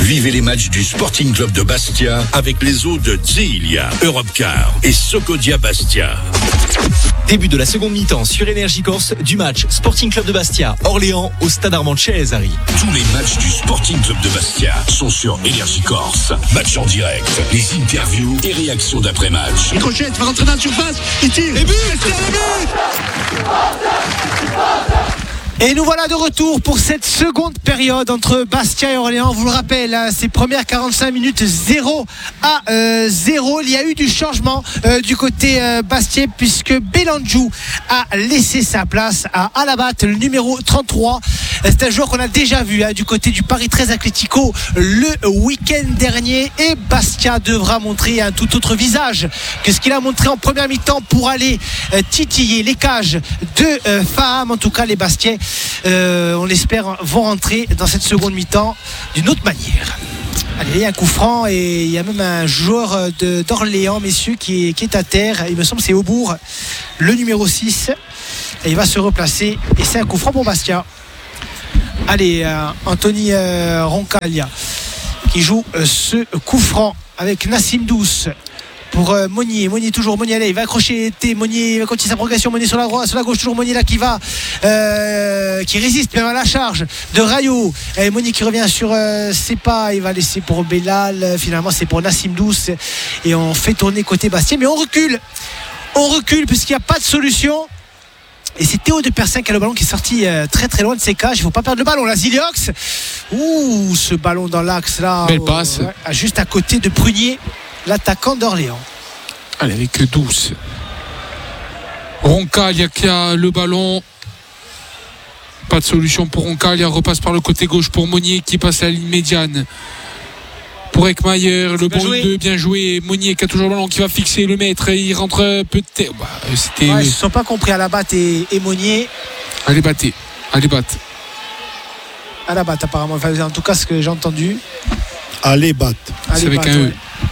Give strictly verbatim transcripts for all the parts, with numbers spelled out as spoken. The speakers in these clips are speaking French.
Vivez les matchs du Sporting Club de Bastia avec les eaux de Zeelia, Europcar et Socodia Bastia. Début de la seconde mi-temps sur Énergie Corse du match Sporting Club de Bastia Orléans au stade Armand Chez-Azari. Tous les matchs du Sporting Club de Bastia sont sur Énergie Corse. Match en direct, les interviews et réactions d'après-match. Il crochette, va rentrer dans la surface, il tire. Et but, c'est le but. Et nous voilà de retour pour cette seconde période entre Bastia et Orléans. Vous le rappelle, ces premières quarante-cinq minutes, zéro à zéro. Il y a eu du changement euh, du côté euh, Bastia puisque Belandjou a laissé sa place à Alabat, le numéro trente-trois. C'est un joueur qu'on a déjà vu hein, du côté du Paris treize Atlético le week-end dernier. Et Bastia devra montrer un tout autre visage que ce qu'il a montré en première mi-temps pour aller euh, titiller les cages de euh, Faham. En tout cas, les Bastiais, Euh, on l'espère, vont rentrer dans cette seconde mi-temps d'une autre manière. Allez, il y a un coup franc et il y a même un joueur de, d'Orléans, messieurs, qui est, qui est à terre. Il me semble que c'est Aubourg, le numéro six. Et il va se replacer et c'est un coup franc pour Bastia. Allez, euh, Anthony euh, Roncaglia qui joue euh, ce coup franc avec Nassim Douce. Pour euh, Monnier, Monnier toujours, Monnier allez, il va accrocher T, Monnier va continuer sa progression, Monnier sur la droite, sur la gauche toujours Monnier là qui va euh, qui résiste même à la charge de Rayo. Et Monnier qui revient sur euh, ses pas, il va laisser pour Bellal, finalement c'est pour Nassim Douce et on fait tourner côté Bastien, mais on recule on recule puisqu'il n'y a pas de solution. Et c'est Théo de Persin qui a le ballon qui est sorti euh, très très loin de ses cages. Il ne faut pas perdre le ballon là, Ziliox. Ouh, ce ballon dans l'axe là. Belle passe. Euh, ouais, juste à côté de Prunier, l'attaquant d'Orléans. Allez, avec Douce. Roncaglia qui a le ballon. Pas de solution pour Roncaglia. Repasse par le côté gauche pour Monnier qui passe à la ligne médiane. Pour Ekmayer, le bon deux, bien joué. Monnier qui a toujours le ballon qui va fixer le maître. Il rentre peut-être. Bah, c'était... Ouais, ils ne se sont pas compris à la batte et, et Monnier. Allez, battez. Allez, batte. À la batte, apparemment. Enfin, en tout cas, ce que j'ai entendu. Allez, batte. C'est avec un E.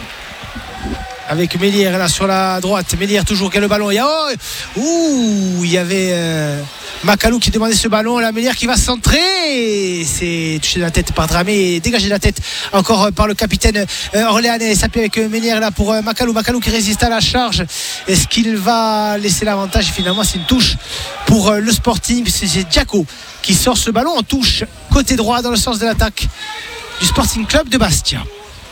Avec Mélière là sur la droite. Mélière toujours qui a le ballon. Il y a, oh, ouh, il y avait euh, Macalou qui demandait ce ballon. La Mélière qui va centrer. C'est touché de la tête par Dramé et dégagé de la tête encore par le capitaine euh, orléanais. S'appuie avec euh, Mélière là pour euh, Macalou. Macalou qui résiste à la charge. Est-ce qu'il va laisser l'avantage? Finalement, c'est une touche pour euh, le Sporting. C'est, c'est Diaco qui sort ce ballon en touche côté droit dans le sens de l'attaque du Sporting Club de Bastia.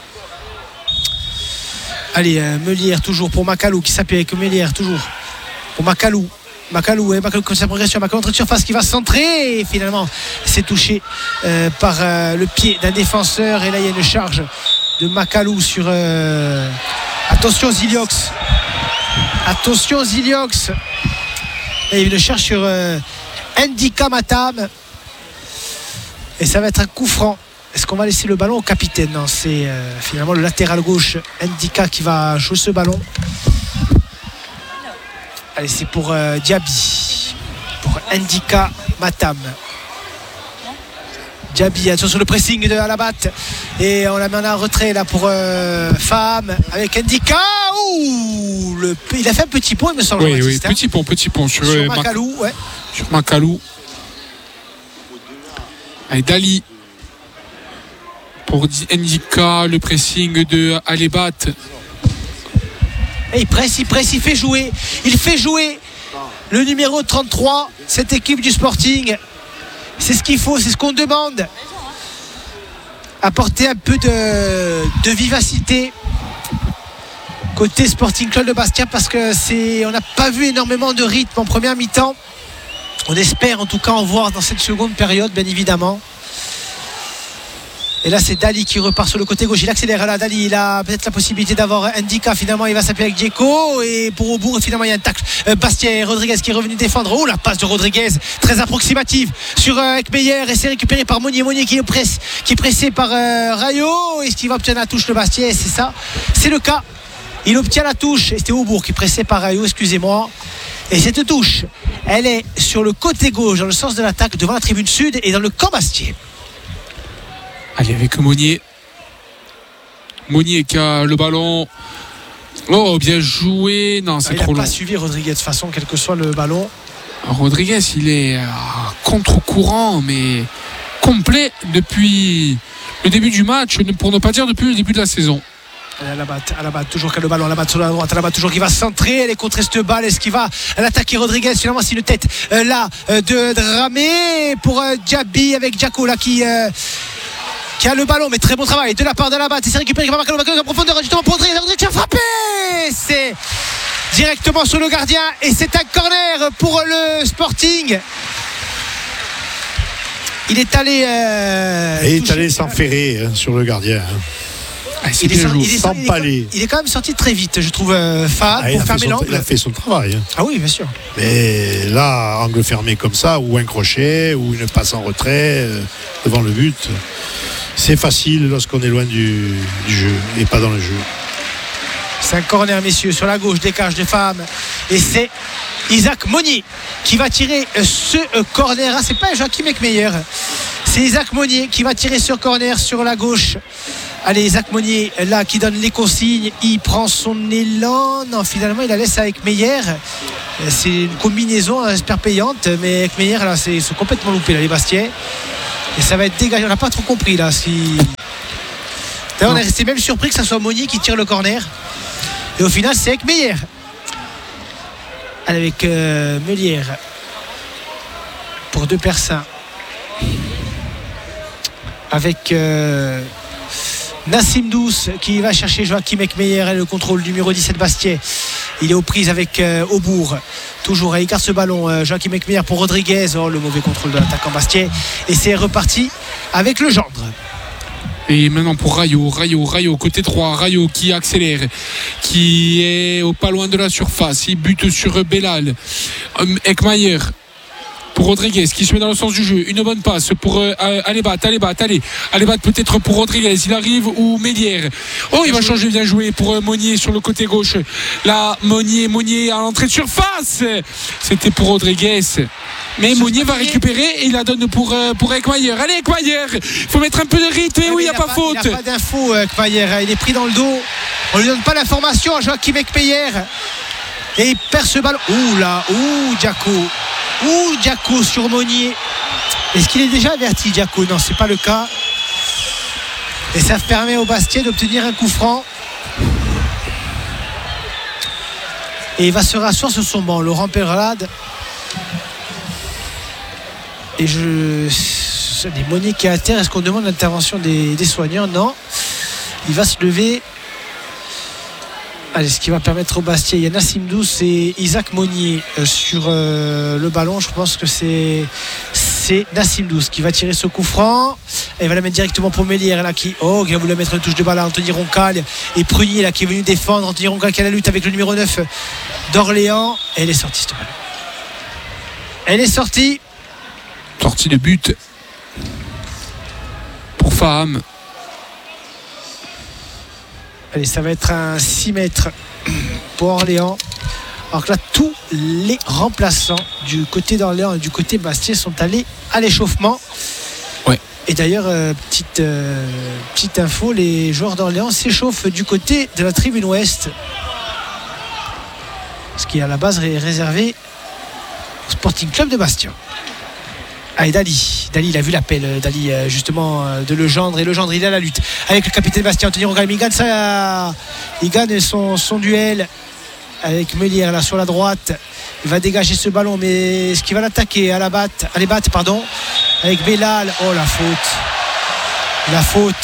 Allez, euh, Melière toujours pour Macalou qui s'appuie avec Melière toujours pour Macalou. Macalou, et Macalou comme sa progression, Macalou entrée de surface qui va centrer et finalement c'est touché euh, par euh, le pied d'un défenseur et là il y a une charge de Macalou sur euh... attention Ziliox attention Ziliox et il y a une charge sur euh, Ndika Matam et ça va être un coup franc. Est-ce qu'on va laisser le ballon au capitaine? Non, c'est euh, finalement le latéral gauche Ndika qui va jouer ce ballon. Allez, c'est pour euh, Diaby. Pour Ndika Matam. Diaby, attention sur le pressing de Alabat. Et on la met en retrait là pour euh, Faham avec Ndika. Ouh, le, il a fait un petit pont, il me semble. Oui, oui, petit pont, petit pont sur, sur euh, Macalou. Ouais. Sur Macalou. Allez, Dali. Pour Ndika, le pressing de Alebat. Et il presse, il presse, il fait jouer. Il fait jouer le numéro trente-trois, cette équipe du Sporting. C'est ce qu'il faut, c'est ce qu'on demande. Apporter un peu de, de vivacité côté Sporting Club de Bastia parce que c'est, on n'a pas vu énormément de rythme en première mi-temps. On espère en tout cas en voir dans cette seconde période, bien évidemment. Et là c'est Dali qui repart sur le côté gauche. Il accélère là, Dali il a peut-être la possibilité d'avoir Ndika. Finalement il va s'appuyer avec Dieko. Et pour Aubourg finalement il y a un tacle. euh, Bastien et Rodriguez qui est revenu défendre. Oh la passe de Rodriguez très approximative sur euh, Ekmeyer. Et c'est récupéré par Monnier. Monnier qui est, presse, qui est pressé par euh, Rayo. Est-ce qu'il va obtenir la touche le Bastien? C'est ça, c'est le cas. Il obtient la touche. Et c'était Aubourg qui est pressé par Rayo, excusez-moi. Et cette touche elle est sur le côté gauche dans le sens de l'attaque devant la tribune sud et dans le camp Bastien. Allez, avec Monnier. Monnier qui a le ballon. Oh, bien joué. Non, c'est ah, trop long. Il n'a pas suivi Rodriguez de toute façon, quel que soit le ballon. Rodriguez, il est à contre-courant, mais complet depuis le début du match, pour ne pas dire depuis le début de la saison. À la batte, à la batte, toujours qu'à le ballon, à la batte sur la droite, à la batte, toujours qui va centrer, elle est contrée cette balle, est-ce qu'il va l'attaquer Rodriguez, finalement c'est une tête euh, là euh, de Dramé pour euh, Diaby avec Diaco là qui euh, qui a le ballon, mais très bon travail de la part de la batte, et c'est récupéré, qui va marquer le ballon en profondeur justement pour Rodriguez, Rodriguez qui a frappé, c'est directement sur le gardien et c'est un corner pour le Sporting. Il est allé euh, et il est allé s'enferrer hein, sur le gardien hein. Ah, il, est sorti, il, est sans sorti, il, est, il est quand même sorti très vite, je trouve, euh, Fahad, ah, pour fermer l'angle. Il a fait son travail. Hein. Ah oui, bien sûr. Mais là, angle fermé comme ça, ou un crochet, ou une passe en retrait euh, devant le but, c'est facile lorsqu'on est loin du, du jeu et pas dans le jeu. C'est un corner, messieurs, sur la gauche des cages de femmes. Et c'est Isaac Monnier qui va tirer ce corner. Ah, c'est pas Joachim Eckmeyer. C'est Isaac Monnier qui va tirer ce corner sur la gauche. Allez, Isaac Monnier, là, qui donne les consignes. Il prend son élan. Non, finalement, il la laisse avec Meyer. C'est une combinaison, j'espère, payante. Mais avec Meyer, là, c'est, c'est complètement loupé, là, les Bastiais. Et ça va être dégagé. On n'a pas trop compris, là. Si... D'ailleurs, on est resté même surpris que ça soit Monnier qui tire le corner. Et au final, c'est avec Meyer. Avec euh, Melière. Pour deux Persins. Avec... Euh, Nassim Douce qui va chercher Joachim Eckmeyer et le contrôle numéro dix-sept Bastiais. Il est aux prises avec euh, Aubourg. Toujours, il garde ce ballon. Euh, Joachim Eckmeyer pour Rodriguez. Oh, le mauvais contrôle de l'attaquant Bastiais. Et c'est reparti avec le gendre. Et maintenant pour Rayo, Rayo, Rayo, côté droit, Rayo qui accélère, qui est au pas loin de la surface. Il bute sur Belal. Um, Eckmeyer. Pour Rodriguez qui se met dans le sens du jeu, une bonne passe pour euh, Alébat, Alébat, allez, Alébat peut-être pour Rodriguez, il arrive ou Mélière. Oh, il va changer, bien joué pour euh, Monnier sur le côté gauche. Là, Monnier, Monnier à l'entrée de surface. C'était pour Rodriguez. Mais Monnier va récupérer et il la donne pour, euh, pour Eckmeyer. Allez, Eckmeyer, il faut mettre un peu de rythme. Et oui, il n'y a, a pas, pas faute. Il n'y a pas d'info, Eckmeyer. Il est pris dans le dos. On ne lui donne pas l'information à Joachim Eckmeyer. Et il perd ce ballon. Ouh là, ouh, Diaco. Ouh, Diaco sur Monnier. Est-ce qu'il est déjà averti, Diaco? Non, c'est pas le cas. Et ça permet au Bastiais d'obtenir un coup franc. Et il va se rasseoir sur son banc, Laurent Perrade. Et je. C'est des Monnier qui est à terre. Est-ce qu'on demande l'intervention des, des soignants? Non. Il va se lever. Allez, ce qui va permettre au Bastiais, il y a Nassim Douce et Isaac Monnier euh, sur euh, le ballon. Je pense que c'est, c'est Nassim Douce qui va tirer ce coup franc. Et il va la mettre directement pour Mélière là, qui, oh, qui va vouloir mettre une touche de balle à Anthony Roncal. Et Prunier là, qui est venu défendre. Anthony Roncal qui a la lutte avec le numéro neuf d'Orléans. Et elle est sortie, cette balle. Elle est sortie. Sortie de but pour Faham. Allez, ça va être un six mètres pour Orléans. Alors que là, tous les remplaçants du côté d'Orléans et du côté Bastiais sont allés à l'échauffement. Ouais. Et d'ailleurs, euh, petite, euh, petite info, les joueurs d'Orléans s'échauffent du côté de la tribune ouest. Ce qui à la base est réservé au Sporting Club de Bastia. Allez, Dali, Dali, il a vu l'appel, Dali, justement, de Legendre. Et Legendre, il est à la lutte avec le capitaine Bastien, Anthony Roncal. Il gagne, ça, il gagne son, son duel avec Melière là sur la droite. Il va dégager ce ballon, mais est-ce qu'il va l'attaquer à la batte, à les battes, pardon, avec Belal. Oh, la faute. La faute.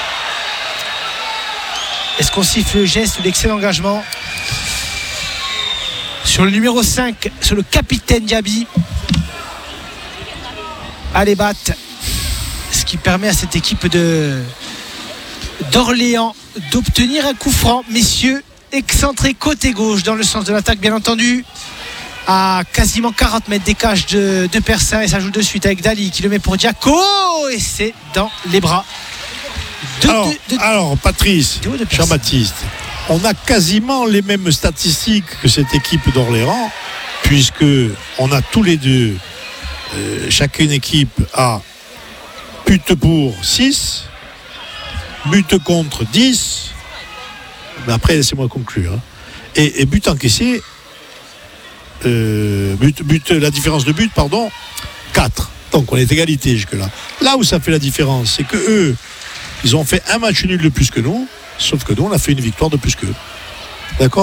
Est-ce qu'on siffle le geste ou l'excès d'engagement sur le numéro cinq, sur le capitaine Diaby? Allez, batte, ce qui permet à cette équipe de d'Orléans d'obtenir un coup franc, messieurs, excentré côté gauche dans le sens de l'attaque, bien entendu, à quasiment quarante mètres des cages de, de Persin. Et ça joue de suite avec Dali qui le met pour Diaco et c'est dans les bras de, alors, de, de, alors Patrice, Jean-Baptiste, on a quasiment les mêmes statistiques que cette équipe d'Orléans, puisque on a tous les deux. Euh, chacune équipe a but pour six, but contre dix, mais après laissez-moi conclure, hein. et, et but encaissé, euh, but, but, la différence de but, pardon, quatre. Donc on est égalité jusque là. Là où ça fait la différence, c'est que eux, Ils ont fait un match nul de plus que nous, sauf que nous, on a fait une victoire de plus qu'eux. D'accord ?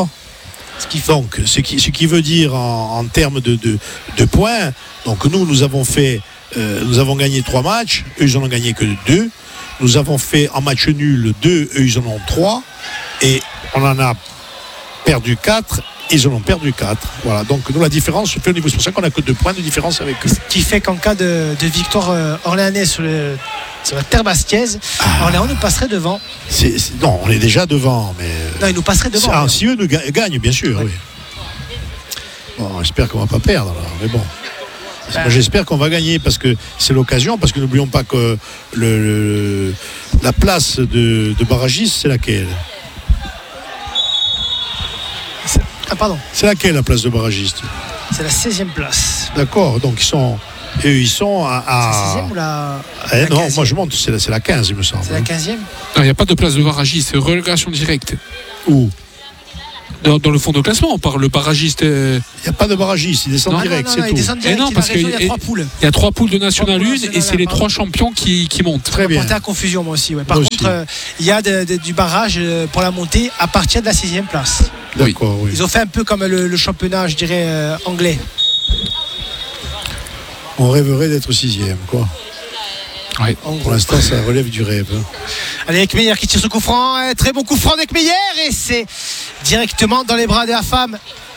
Ce qui, donc, ce qui, ce qui veut dire en, en termes de, de, de points, donc nous, nous avons fait, euh, nous avons gagné trois matchs, eux, ils en ont gagné que deux. Nous avons fait en match nul deux, eux, ils en ont trois. Et on en a perdu quatre, ils en ont perdu quatre. Voilà, donc nous, la différence se fait au niveau. C'est pour ça qu'on n'a que deux points de différence avec eux. Ce qui fait qu'en cas de, de victoire euh, orléanaise sur, le, sur la terre bastiaise, ah. Orléans nous passerait devant. C'est, c'est, non, on est déjà devant, mais. Non, ils nous passeraient devant. Ah, si eux nous ga- gagnent, bien sûr, oui. oui. Bon, j'espère qu'on ne va pas perdre, là, mais bon. Ben. Moi, j'espère qu'on va gagner parce que c'est l'occasion, parce que n'oublions pas que le, le, la place de, de barragiste, c'est laquelle ? c'est, ah, pardon. C'est laquelle la place de barragiste ? C'est la seizième place. D'accord, donc ils sont. Eux, ils sont à. à... C'est la seizième ou la. Eh la non, quinzième. moi je monte, c'est la, c'est la quinze, il me semble. C'est la quinzième ? Il n'y a pas de place de barragiste, c'est relégation directe. Où ? Dans, dans le fond de classement, on parle le barragiste. Il euh... n'y a pas de barragiste, ils descendent non, direct, non, non, c'est non, tout. Ils descendent direct, et non, parce qu'il y, y a trois poules. Il y a trois poules de National trois un poules et c'est les pardon. trois champions qui, qui montent. Très bien. Porter à confusion, moi aussi. Ouais. Par moi contre, aussi. il euh, y a de, de, du barrage euh, pour la montée à partir de la sixième place. D'accord, oui. Ils ont fait un peu comme le, le championnat, je dirais, euh, anglais. On rêverait d'être sixième, quoi. Ouais. Pour l'instant, ça relève du rêve. Allez, Ekmeyer qui tire ce coup franc. Un très bon coup franc d'Ekmeyer. Et c'est directement dans les bras de la femme.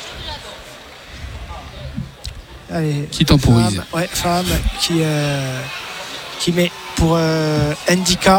Allez, qui temporise. Femme, ouais, femme qui, euh, qui met pour euh, Ndika.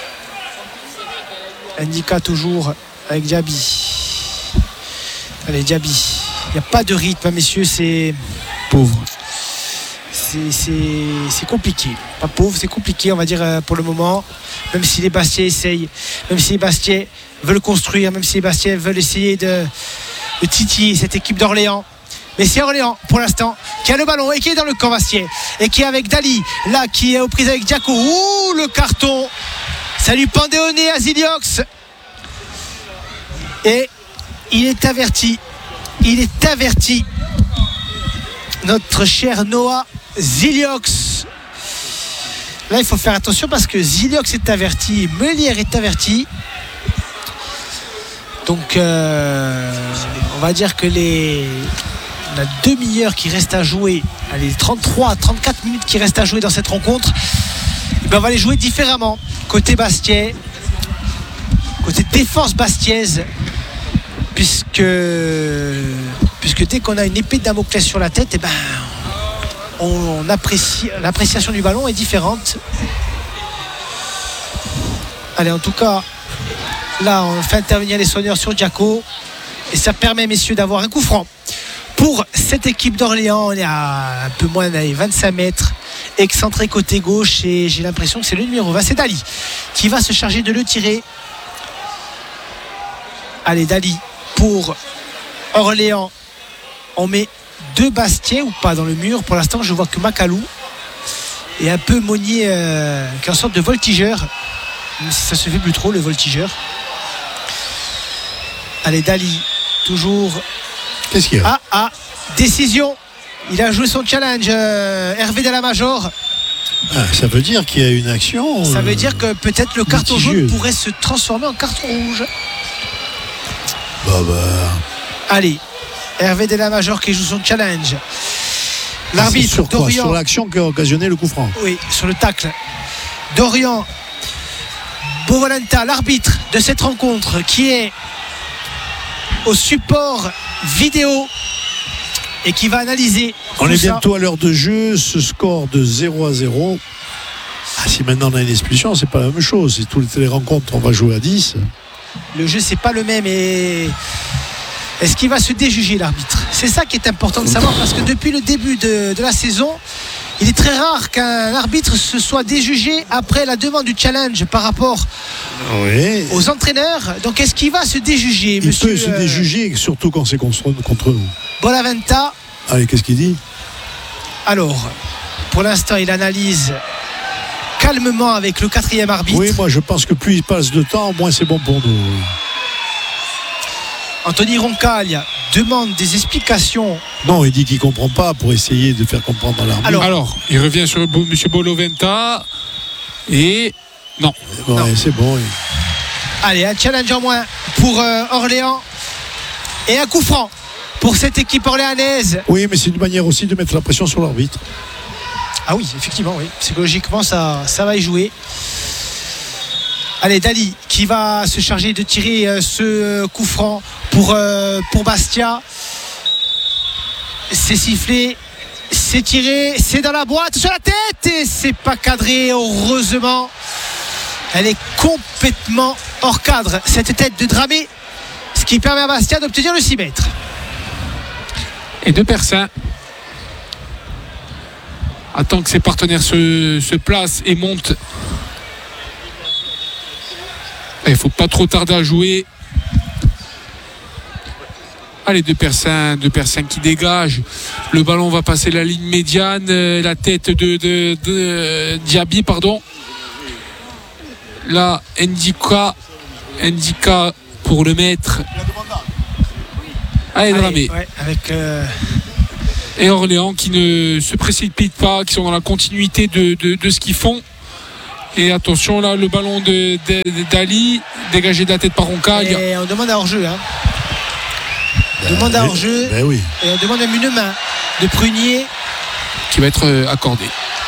Ndika toujours avec Diaby. Allez, Diaby. Il n'y a pas de rythme, messieurs. C'est pauvre. C'est, c'est, c'est compliqué. Pas pauvre, c'est compliqué, on va dire, euh, pour le moment. Même si les Bastiais essayent, même si les Bastiais veulent construire, même si les Bastiais veulent essayer de, de titiller cette équipe d'Orléans. Mais c'est Orléans, pour l'instant, qui a le ballon et qui est dans le camp Bastiais. Et qui est avec Dali, là, qui est aux prises avec Diaco. Ouh, le carton. Ça lui pendait au nez à Ziliox. Et il est averti. Il est averti. Notre cher Noah Ziliox. Là, il faut faire attention parce que Ziliox est averti, Meulière est averti. Donc, euh, on va dire que les la demi-heure qui reste à jouer, allez, trente-trois à trente-quatre minutes qui restent à jouer dans cette rencontre, et ben on va les jouer différemment. Côté Bastiais, côté défense bastiaise, puisque, puisque dès qu'on a une épée de Damoclès sur la tête, et ben on apprécie, l'appréciation du ballon est différente. Allez, en tout cas, là on fait intervenir les soigneurs sur Diaco et ça permet, messieurs, d'avoir un coup franc pour cette équipe d'Orléans. On est à un peu moins de vingt-cinq mètres, excentré côté gauche, et j'ai l'impression que c'est le numéro vingt, c'est Dali qui va se charger de le tirer. Allez, Dali pour Orléans. On met deux Bastiais ou pas dans le mur. Pour l'instant, je vois que Macalou et un peu Monnier euh, qui est en sorte de voltigeur, même si ça se fait plus trop, le voltigeur. Allez, Dali toujours. Qu'est-ce qu'il y a ? Ah ah, décision. Il a joué son challenge, euh, Hervé Delamajor. Ah, ça veut dire qu'il y a une action. Ça euh, veut dire que peut-être le carton litigieuse. jaune pourrait se transformer en carton rouge. Bah bah. Allez, Hervé Delamajor qui joue son challenge. L'arbitre, Ah, sur quoi ? Dorian. Sur l'action qui a occasionné le coup franc. Oui, sur le tacle. Dorian Bovolenta, l'arbitre de cette rencontre, qui est au support vidéo et qui va analyser. On est ça. bientôt à l'heure de jeu, ce score de zéro à zéro. Ah, si maintenant on a une expulsion, c'est pas la même chose. Si toutes les rencontres, on va jouer à dix. Le jeu, c'est pas le même. Et est-ce qu'il va se déjuger, l'arbitre ? C'est ça qui est important de savoir, parce que depuis le début de, de la saison, il est très rare qu'un arbitre se soit déjugé après la demande du challenge par rapport Oui. aux entraîneurs. Donc est-ce qu'il va se déjuger, Il monsieur peut se euh, déjuger, surtout quand c'est contre, contre nous. Bolaventa? Allez, qu'est-ce qu'il dit ? Alors, pour l'instant, il analyse calmement avec le quatrième arbitre. Oui, moi je pense que plus il passe de temps, moins c'est bon pour nous. Anthony Roncaglia demande des explications. Non, il dit qu'il ne comprend pas pour essayer de faire comprendre à l'arbitre. Alors, Alors, il revient sur M. Boloventa et Non. Ouais, Non. c'est bon. Oui. Allez, un challenge en moins pour euh, Orléans et un coup franc pour cette équipe orléanaise. Oui, mais c'est une manière aussi de mettre la pression sur l'arbitre. Ah oui, effectivement, oui. Psychologiquement, ça, ça va y jouer. Allez, Dali qui va se charger de tirer euh, ce coup franc pour, euh, pour Bastia. C'est sifflé, c'est tiré, c'est dans la boîte, sur la tête et c'est pas cadré, heureusement. Elle est complètement hors cadre, cette tête de Dramé, ce qui permet à Bastia d'obtenir le six mètres. Et de Persin attend que ses partenaires se, se placent et montent. Il ne faut pas trop tarder à jouer. Allez, de Persin, de Persin qui dégage. Le ballon va passer la ligne médiane. La tête de, de, de Diaby, pardon. Là, Ndika. Ndika pour le mettre. Allez, Dramé. Ouais, avec euh... Et Orléans qui ne se précipite pas, qui sont dans la continuité de, de, de ce qu'ils font. Et attention, là, le ballon de, de, de Dali, dégagé de la tête par Roncaille. Et on demande à hors-jeu. Hein. On Ben, demande à hors-jeu. Ben oui. Et on demande même une main de Prunier. Qui va être euh, accordée.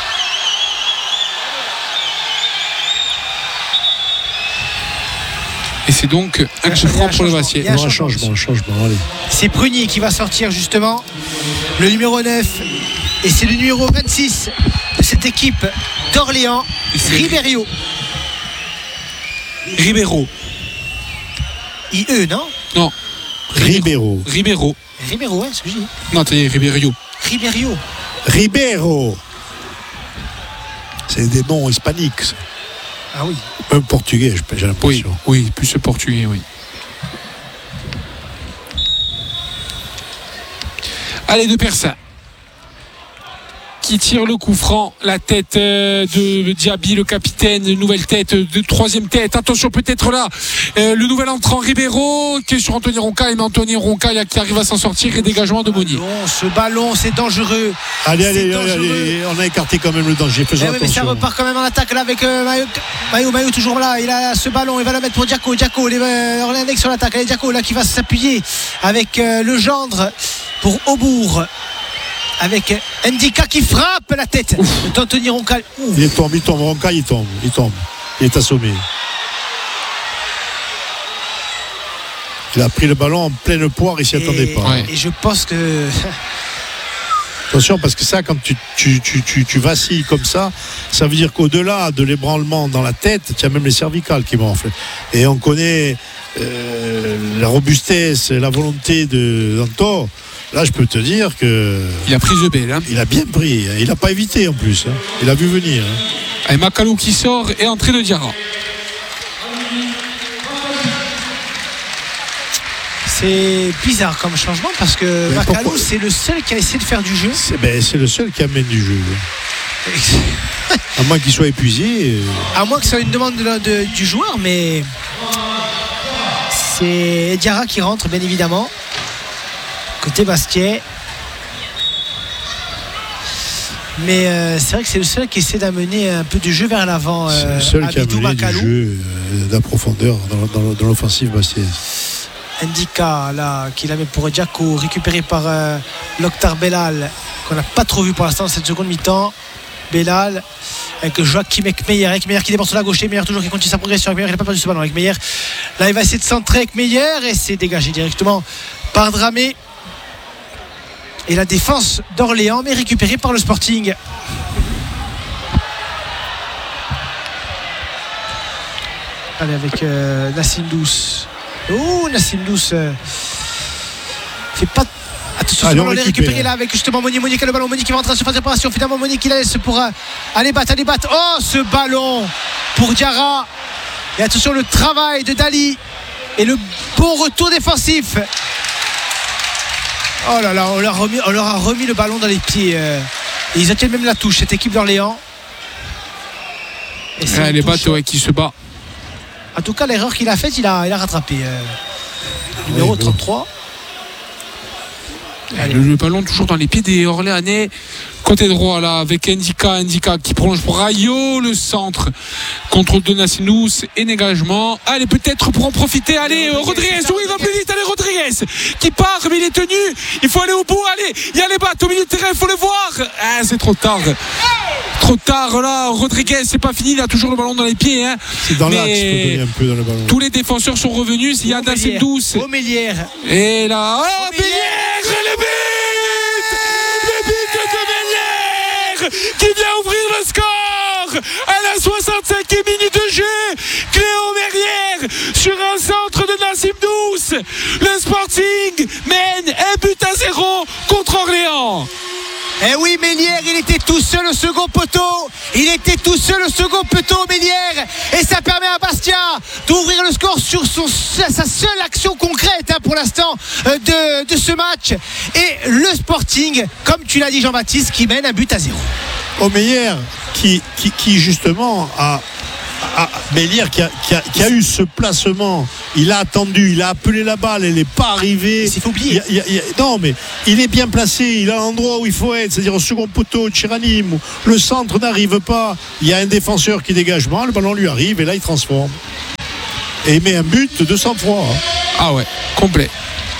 Et c'est donc un coup franc pour le Bastiais. Il y a un Non, un changement. changement, un changement, allez. C'est Prunier qui va sortir justement, le numéro neuf, et c'est le numéro vingt-six de cette équipe d'Orléans, Ribério. Ribeiro. I E, non Non. Ribeiro. Ribeiro. Ribéro, ouais, c'est ce que je dis. Non, attendez, Ribeiro. Ribério. Ribeiro. C'est des noms hispaniques. ça. Ah oui. Même portugais, j'ai Oui, l'impression. oui, plus le portugais, oui. Allez, de Persin. Qui tire le coup franc, la tête euh, de Diaby, le capitaine, nouvelle tête, de troisième tête. Attention, peut-être là, euh, le nouvel entrant Ribeiro qui est sur Anthony Roncaille, mais Anthony Roncaille qui arrive à s'en sortir et dégagement de Monnier. Ballon, ce ballon, c'est dangereux. Allez, C'est allez, dangereux. allez, allez, on a écarté quand même le danger. Faisons Eh ouais, mais ça attention. repart quand même en attaque là avec euh, Mayo, Mayo, Mayo toujours là. Il a ce ballon, il va le mettre pour Diaco. Diaco, les euh, Orléanais sur l'attaque. Allez, Diaco là qui va s'appuyer avec euh, le gendre pour Aubourg. Avec Ndika qui frappe la tête d'Anthony Roncaille. Ouh. Il tombe, il tombe, Roncaille, il tombe, il tombe. Il est assommé. Il a pris le ballon en pleine poire, il s'y attendait Et, pas. Ouais. et je pense que Attention, parce que ça, quand tu, tu, tu, tu, tu vacilles comme ça, ça veut dire qu'au-delà de l'ébranlement dans la tête, tu as même les cervicales qui m'enflent. Et on connaît euh, la robustesse, la volonté de d'Anto. Là, je peux te dire que Il a pris The Bell. Hein. il a bien pris. Il n'a pas évité en plus. Hein. Il a vu venir. Hein. Et Macalou qui sort et entrée de Diarra. c'est bizarre comme changement parce que Mais Macalou pourquoi c'est le seul qui a essayé de faire du jeu. C'est, ben, c'est le seul qui amène du jeu. À moins qu'il soit épuisé. euh, À moins que ce soit une demande de- de- du joueur, mais c'est Diarra qui rentre bien évidemment. Côté Bastiais. Mais euh, c'est vrai que c'est le seul qui essaie d'amener un peu de jeu vers l'avant. C'est euh, le seul qui a Abidou amené du Macalou. jeu euh, de la profondeur dans, dans- dans l'offensive bastiaise. Ndika là qui la met pour Diaco, récupéré par euh, Lokhtar Bellal qu'on n'a pas trop vu pour l'instant dans cette seconde mi-temps. Bellal avec Joachim Ekmeyer, Ekmeyer qui déborde sur la gauche, Ekmeyer toujours qui continue sa progression. Ekmeyer il n'a pas perdu ce ballon. Ekmeyer là il va essayer de centrer Ekmeyer et c'est dégagé directement par Dramé. Et la défense d'Orléans mais récupérée par le Sporting. Allez avec euh, Nassim Douce. Oh, Nassim Douce euh, fait pas. Attention, Allez, ce on ballon est récupère. récupéré là avec justement Monnier. Monnier qui a le ballon. Monnier qui va rentrer à la surface de réparation. Finalement, Monnier qui la laisse pour euh, aller battre, aller battre. Oh, ce ballon pour Diarra. Et attention, le travail de Dali et le bon retour défensif. Oh là là, on leur a remis, on leur a remis le ballon dans les pieds. euh, et ils obtiennent même la touche, cette équipe d'Orléans. Et c'est Ah, une les touche. battes ouais, qui se bat. En tout cas, l'erreur qu'il a faite, il a, il a rattrapé. euh, numéro Oui, bon. trente-trois. Le, le ballon toujours dans les pieds des Orléanais. Côté droit là avec Ndika, Ndika qui prolonge pour Rayo, le centre. Contrôle de Nassinous et dégagement. Allez, peut-être pour en profiter. Allez, euh, Rodriguez, oui, il va plus vite. Allez, Rodriguez qui part, mais il est tenu. Il faut aller au bout. Allez, il y a les battes au milieu de terrain, il faut le voir. Ah, c'est trop tard. Trop tard là. Rodriguez, c'est pas fini. Il a toujours le ballon dans les pieds. Hein. C'est dans l'axe, il faut donner un peu dans le ballon. Tous les défenseurs sont revenus. Il y a Nassinous. Omélière. Et là, oh, Bélière, le but. Qui vient ouvrir le score à la soixante-cinquième minute de jeu. Cléo Merrière sur un centre de Nassim Douce. Le Sporting mène un but à zéro contre Orléans. Eh oui, Mélière, il était tout seul au second poteau. Il était tout seul au second poteau, Mélière. Et ça permet à Bastia d'ouvrir le score sur son, sa seule action concrète hein, pour l'instant euh, de, de ce match. Et le Sporting, comme tu l'as dit Jean-Baptiste, qui mène un but à zéro. Omeyer qui, qui, qui justement a, a Mélière qui a, qui, a, qui a eu ce placement, il a attendu, il a appelé la balle, elle n'est pas arrivée. C'est faut oublier. Il y a, il y a, non mais il est bien placé, il est à l'endroit où il faut être, c'est-à-dire au second poteau, Tchiranim, le centre n'arrive pas, il y a un défenseur qui dégage mal, le ballon lui arrive et là il transforme. Et il met un but de sang-froid. Hein. Ah ouais, complet.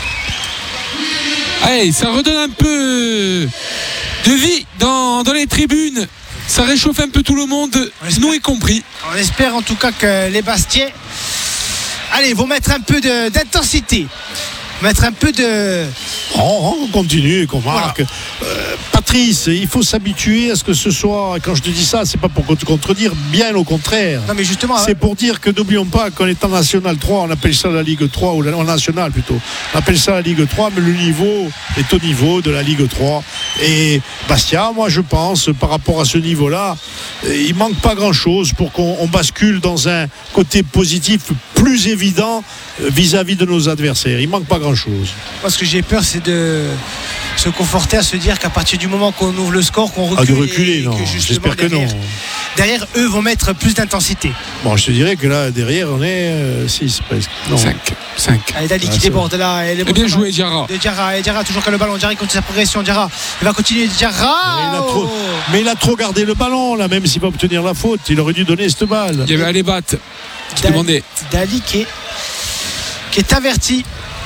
Allez, ça redonne un peu de vie dans, dans les tribunes. Ça réchauffe un peu tout le monde, nous y compris. On espère en tout cas que les Bastiais, allez, vont mettre un peu de, d'intensité, mettre un peu de... Oh, on continue et qu'on marque. Voilà. Euh, Patrice, il faut s'habituer à ce que ce soit, quand je te dis ça, c'est pas pour te contredire, bien au contraire. Non mais justement, c'est hein. pour dire que n'oublions pas qu'on est en National trois, on appelle ça la Ligue trois, ou en National plutôt. On appelle ça la Ligue trois, mais le niveau est au niveau de la Ligue trois. Et Bastia, moi je pense, par rapport à ce niveau-là, il manque pas grand-chose pour qu'on on bascule dans un côté positif plus évident vis-à-vis de nos adversaires. Il manque pas grand-chose. Moi, ce que j'ai peur, c'est de se conforter à se dire qu'à partir du moment qu'on ouvre le score, qu'on recule. Ah, de reculer, et non. que J'espère que derrière, non. Derrière, eux vont mettre plus d'intensité. Bon, je te dirais que là, derrière, on est six presque. cinq. cinq. Allez, Dali ah, qui déborde là. Et bien joué, Diarra. De Diarra. Et Diarra, toujours qu'à le ballon. Diarra continue sa progression. Diarra, il va continuer. Diarra. Mais il, a trop, mais il a trop gardé le ballon, là, même s'il va obtenir la faute. Il aurait dû donner cette balle. Il y avait Alébat qui Dali, demandait. Dali qui est, qui est averti.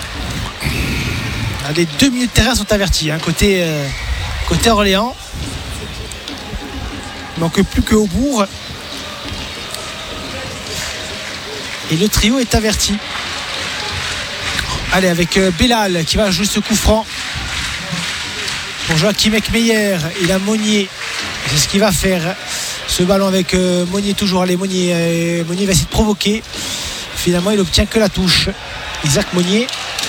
Les deux milieux de terrain sont avertis. Hein, côté, euh, côté Orléans. Il manque plus que Aubourg. Et le trio est averti. Allez, avec euh, Bellal qui va jouer ce coup franc pour Joachim Ekmeyer. Il a Monnier. C'est ce qu'il va faire. Ce ballon avec euh, Monnier toujours. Allez, Monnier, euh, Monnier va essayer de provoquer. Finalement, il obtient que la touche. Isaac Monnier.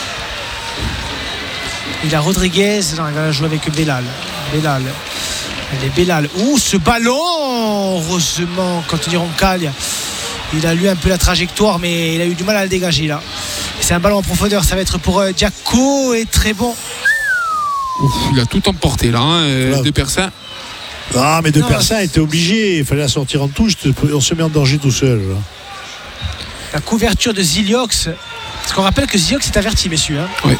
Il a Rodriguez. Non, il va jouer avec Bellal. Bellal. Allez, Bellal. Ouh, ce ballon. Heureusement, quand on dit Roncal, il a lu un peu la trajectoire, mais il a eu du mal à le dégager là. C'est un ballon en profondeur. Ça va être pour euh, Diaco. Et très bon. Ouf, il a tout emporté là, hein, euh, De Persin. Ah, mais De Non, Persin était obligé. Il fallait la sortir en touche. On se met en danger tout seul. Là. La couverture de Ziliox. Parce qu'on rappelle que Ziliox est averti, messieurs. Hein. Oui.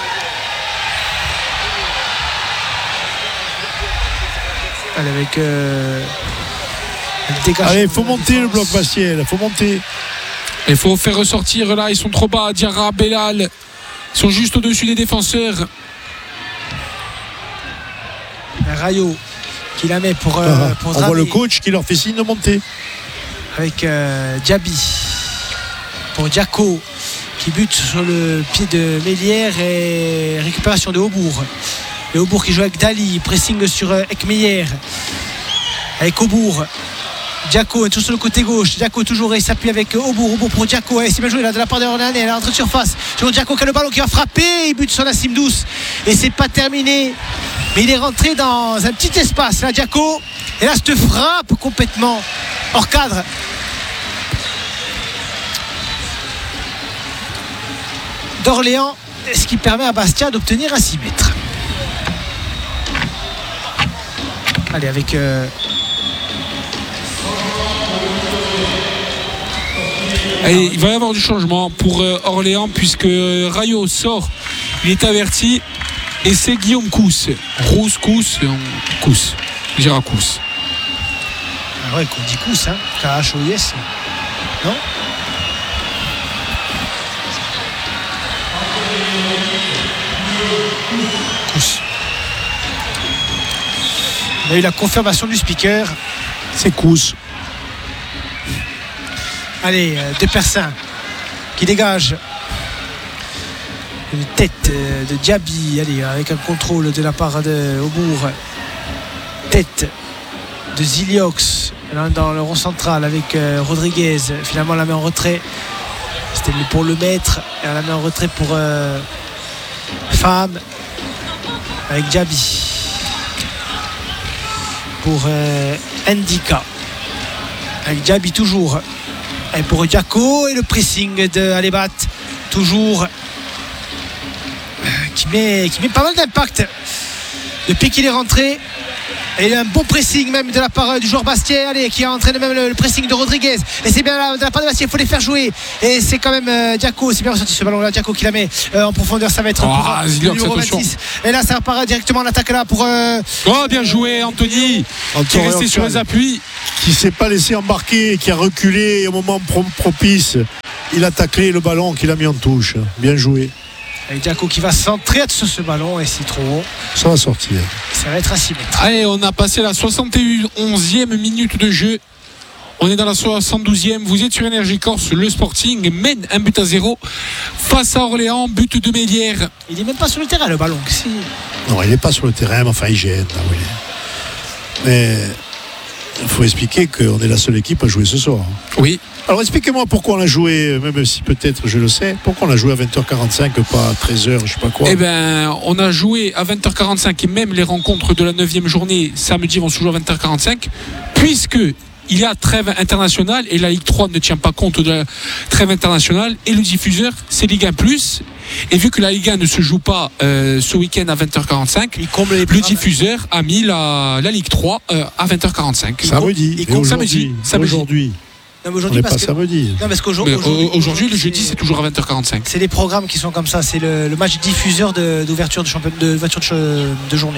Allez, avec euh, le dégagement. Allez, il faut de la monter le défense. bloc Bastiel. Il faut monter. Il faut faire ressortir là, ils sont trop bas. Diarra, Bellal, ils sont juste au-dessus des défenseurs. Rayo qui la met pour, euh, Ah, pour on voit Dramé. le coach qui leur fait signe de monter. Avec euh, Diaby pour Diaco qui bute sur le pied de Mélière et récupération de Aubourg. Et Aubourg qui joue avec Dali, pressing sur euh, Ekmeyer avec Aubourg. Diaco est toujours sur le côté gauche. Diaco toujours, il s'appuie avec Aubourg. Aubourg pour Diaco. Et c'est bien joué là de la part de Orléanais. Elle est entrée de surface. Sur Diaco qui a le ballon qui va frapper. Il bute sur Nassim Douce. Et c'est pas terminé. Mais il est rentré dans un petit espace là, Diaco. Et là, cette frappe complètement hors cadre. D'Orléans, ce qui permet à Bastia d'obtenir un six mètres. Allez, avec. Euh... Allez, il va y avoir du changement pour euh, Orléans puisque euh, Rayo sort. Il est averti. Et c'est Guillaume Cousse. Rose Cousse, Cousse. Gérard Cousse. Ah ouais, qu'on dit Cousse, hein. K H O U S. Non? Cousse. On a eu la confirmation du speaker. C'est Cousse. Allez, euh, De Persin qui dégage. Une tête euh, de Diaby, allez, avec un contrôle de la part de Aubourg. Tête de Ziliox là, dans le rond central avec euh, Rodriguez. Finalement, la met en retrait. C'était pour le mettre. Et on la met en retrait pour euh, Femme avec Diaby. Pour euh, Ndika. Avec Diaby toujours. Et pour Diaco et le pressing de Alebat. Toujours. Euh, qui, met, qui met pas mal d'impact depuis qu'il est rentré. Et il y a un bon pressing même de la part du joueur Bastien, allez, qui a entraîné même le, le pressing de Rodriguez. Et c'est bien là, de la part de Bastien, il faut les faire jouer. Et c'est quand même euh, Diaco, c'est bien ressenti ce ballon là, Diaco qui la met euh, en profondeur, ça va être oh, pour, le numéro vingt-six. Et là ça repart directement en attaque là pour euh, oh bien joué Anthony, qui est resté sur les appuis, qui s'est pas laissé embarquer, qui a reculé au moment pro- propice. Il a taclé le ballon qu'il a mis en touche. Bien joué. avec Diaco qui va centrer sur ce ballon et c'est trop haut. Ça va sortir. Ça va être à six mètres. Allez, on a passé la soixante et onzième minute de jeu. On est dans la soixante-douzième. Vous êtes sur Énergie Corse. Le Sporting mène un but à zéro face à Orléans. But de Mélière. Il n'est même pas sur le terrain le ballon. Si. Non, il n'est pas sur le terrain, mais enfin il gêne. Là, oui. Mais il faut expliquer qu'on est la seule équipe à jouer ce soir. Oui. Alors expliquez-moi pourquoi on a joué, même si peut-être je le sais, pourquoi on a joué à vingt heures quarante-cinq, pas à treize heures, je sais pas quoi. Eh bien, on a joué à vingt heures quarante-cinq et même les rencontres de la neuvième journée samedi vont se jouer à vingt heures quarante-cinq, puisque il y a trêve internationale et la Ligue trois ne tient pas compte de la trêve internationale et le diffuseur c'est Ligue un plus. Et vu que la Ligue un ne se joue pas euh, ce week-end à vingt heures quarante-cinq, il comble les le diffuseur a mis la, la Ligue trois euh, à vingt heures quarante-cinq. Samedi. Et aujourd'hui. Samedi. Aujourd'hui. Non, mais on aujourd'hui, n'est parce pas que... samedi. Non, parce qu'aujourd'hui, Mais aujourd'hui, aujourd'hui, le jeudi, c'est toujours à vingt heures quarante-cinq. C'est les programmes qui sont comme ça. C'est le, le match diffuseur de, d'ouverture de championnat de, d'ouverture de, de journée.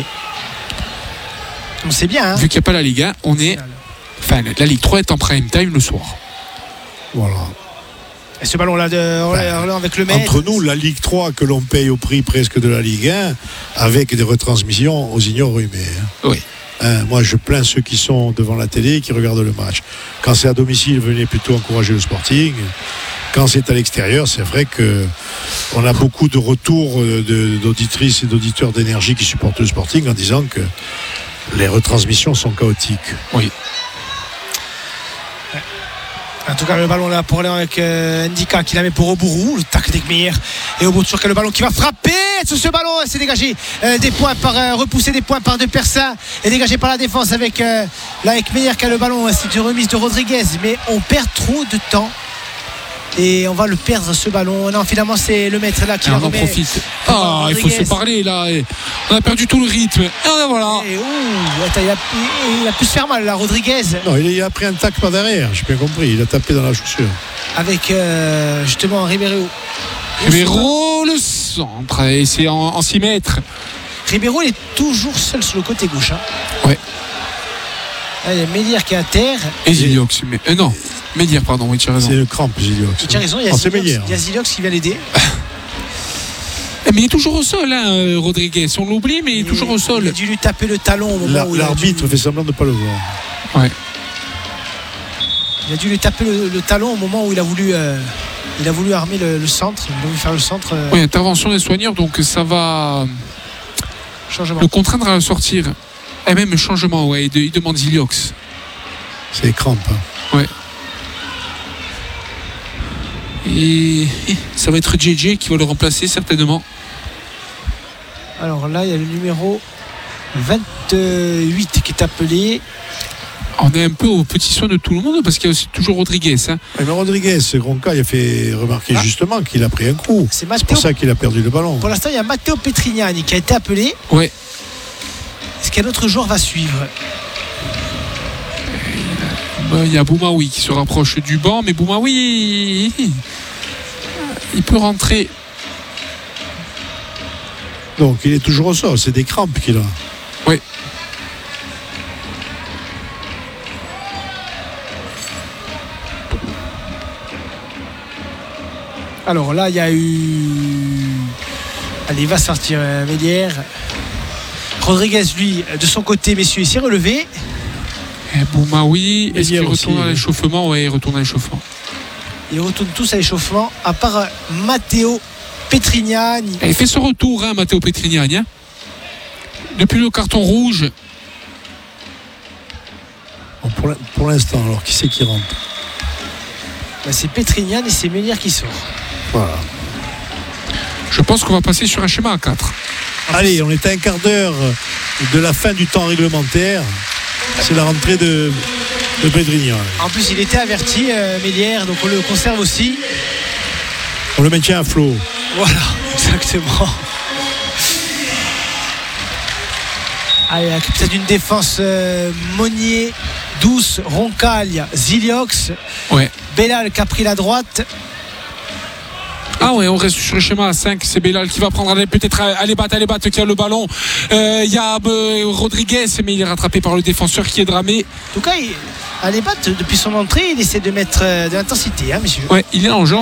On sait bien. Hein, vu qu'il n'y a pas la Ligue un, on est. Enfin, la Ligue trois est en prime time le soir. Voilà. Et ce ballon-là de Orléans avec le maître. Entre nous, la Ligue trois que l'on paye au prix presque de la Ligue un, avec des retransmissions aux ignorumés. Hein. Oui. Hein, moi, je plains ceux qui sont devant la télé et qui regardent le match. Quand c'est à domicile, venez plutôt encourager le Sporting. Quand c'est à l'extérieur, c'est vrai qu'on a beaucoup de retours de, d'auditrices et d'auditeurs d'énergie qui supportent le Sporting en disant que les retransmissions sont chaotiques. Oui. En tout cas, le ballon là pour aller avec euh, Ndika qui la met pour Aubourou, le tacle d'Ekmeyer. Et au bout de le ballon qui va frapper sur ce ballon. C'est dégagé euh, des points par euh, repousser des points par De Persin et dégagé par la défense avec euh, là Ekmeyer qui a le ballon. C'est une remise de Rodriguez, mais on perd trop de temps. Et on va le perdre ce ballon. Non, finalement c'est le maître là qui on en remet. profite. Ah, il faut se parler là. On a perdu tout le rythme. Et voilà. Et ouh, attends, il, a, il a pu se faire mal là, Rodriguez. Non, il a pris un tac par derrière. J'ai bien compris. Il a tapé dans la chaussure. Avec euh, justement Ribeiro. Ribeiro le centre et c'est en six mètres. Ribeiro il est toujours seul sur le côté gauche. Hein. Ouais. Là, il y a Mélière qui est à terre. Et Ziliox. Mais, euh, non, Mélière, pardon, oui, tu as raison. C'est le crampe, Ziliox. Tu as raison, il y a oh, Ziliox, il y a Ziliox qui vient l'aider. Mais il est toujours au sol, hein, Rodriguez. On l'oublie, mais il est Et toujours au sol. Il a dû lui taper le talon au moment La, où l'arbitre dû... fait semblant de ne pas le voir. Ouais. Il a dû lui taper le, le talon au moment où il a voulu, euh, il a voulu armer le, le centre. Il a voulu faire le centre. Euh... Oui, intervention des soigneurs, donc ça va Changement. le contraindre à sortir. Et même changement, ouais. Il demande Ziliox. C'est les crampes. Hein. Ouais. Et ça va être J J qui va le remplacer certainement. Alors là, il y a le numéro vingt-huit qui est appelé. On est un peu au petit soin de tout le monde parce qu'il y a aussi toujours Rodriguez. Hein. Mais Rodriguez, Ronca, il a fait remarquer ah. justement qu'il a pris un coup. C'est, Matteo... c'est pour ça qu'il a perdu le ballon. Pour l'instant, il y a Matteo Petrignani qui a été appelé. Ouais. Est-ce qu'un autre joueur va suivre? Il y a Boumaoui qui se rapproche du banc, mais Boumaoui, il peut rentrer. Donc il est toujours au sol, c'est des crampes qu'il a. Oui. Alors là, il y a eu. Allez, il va sortir euh, Mélière. Rodriguez, lui, de son côté, messieurs, il s'est relevé. Et Boumaoui, est-ce qu'il Mélière retourne aussi, à oui. l'échauffement? Oui, il retourne à l'échauffement. Ils retournent tous à l'échauffement, à part euh, Matteo Petrignani. Et il fait ce retour, hein, Matteo Petrignani. Hein. Depuis le carton rouge. Bon, pour, pour l'instant, alors qui c'est qui rentre? Bah, c'est Petrignani et c'est Mélière qui sort. Voilà. Je pense qu'on va passer sur un schéma à quatre. Allez, on est à un quart d'heure de la fin du temps réglementaire. C'est la rentrée de, de Petrignani. En plus, il était averti, euh, Mélière, donc on le conserve aussi. On le maintient à flot. Voilà, exactement. Allez, peut-être une défense euh, Monnier, Douce, Roncaille, Ziliox, Ouais. Bellal qui a pris la droite. Ah ouais, on reste sur le schéma à cinq. C'est Bellal qui va prendre allez, peut-être Alebat, Alebat qui a le ballon. Il euh, y a euh, Rodriguez, mais il est rattrapé par le défenseur qui est dramé. En tout cas, il, Alebat, depuis son entrée, il essaie de mettre euh, de l'intensité, hein, messieurs. Ouais, il est en jeu.